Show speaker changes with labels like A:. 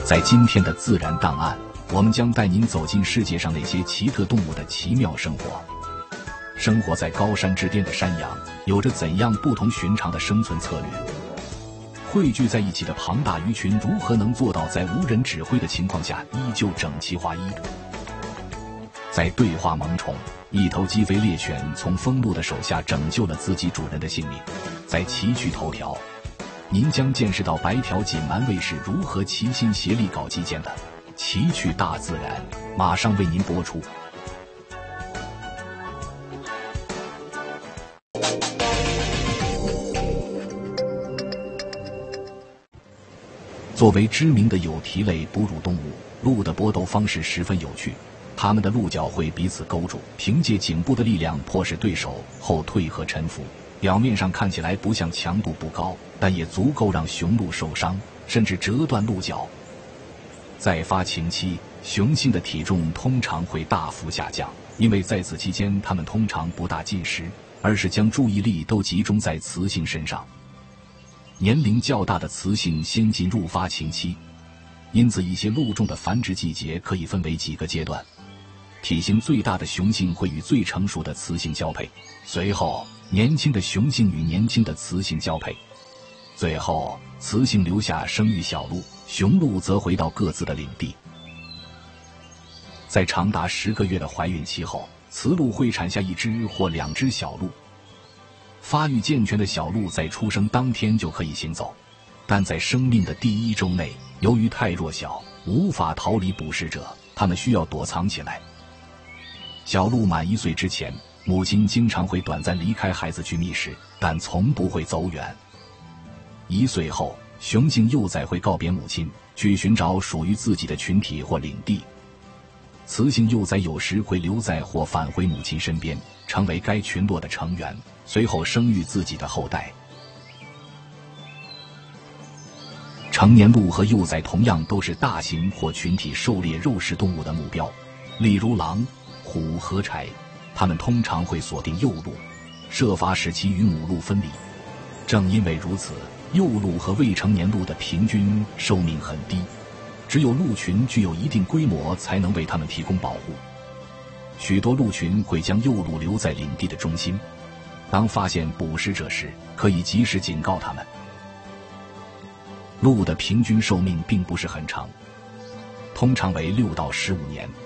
A: 在今天的自然档案，我们将带您走进世界上那些奇特动物的奇妙生活。生活在高山之巅的山羊有着怎样不同寻常的生存策略？汇聚在一起的庞大鱼群如何能做到在无人指挥的情况下依旧整齐划一？在对话萌宠，一头鸡飞猎犬从风鹿的手下拯救了自己主人的性命。在奇趣头条，您将见识到白条锦鳗卫士如何齐心协力搞基建的奇趣大自然，马上为您播出。作为知名的有蹄类哺乳动物，鹿的搏斗方式十分有趣。它们的鹿角会彼此勾住，凭借颈部的力量迫使对手后退和臣服。表面上看起来不像强度不高，但也足够让雄鹿受伤，甚至折断鹿角。在发情期，雄性的体重通常会大幅下降，因为在此期间它们通常不大进食，而是将注意力都集中在雌性身上。年龄较大的雌性先进入发情期，因此一些鹿种的繁殖季节可以分为几个阶段。体型最大的雄性会与最成熟的雌性交配，随后年轻的雄性与年轻的雌性交配，最后雌性留下生育小鹿，雄鹿则回到各自的领地。在长达10个月的怀孕期后，雌鹿会产下1只或2只小鹿。发育健全的小鹿在出生当天就可以行走，但在生命的第1周内，由于太弱小，无法逃离捕食者，它们需要躲藏起来。小鹿满1岁之前，母亲经常会短暂离开孩子去觅食，但从不会走远。1岁后，雄性幼崽会告别母亲，去寻找属于自己的群体或领地。雌性幼崽有时会留在或返回母亲身边，成为该群落的成员，随后生育自己的后代。成年鹿和幼崽同样都是大型或群体狩猎肉食动物的目标，例如狼、虎和豺，它们通常会锁定幼鹿，设法使其与母鹿分离。正因为如此，幼鹿和未成年鹿的平均寿命很低，只有鹿群具有一定规模才能为它们提供保护。许多鹿群会将幼鹿留在领地的中心，当发现捕食者时，可以及时警告它们。鹿的平均寿命并不是很长，通常为6到15年。